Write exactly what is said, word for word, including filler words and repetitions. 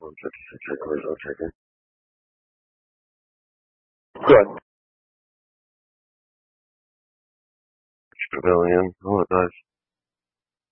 one fifty-six headquarters, I'll check in. Good. Pavilion, hello guys.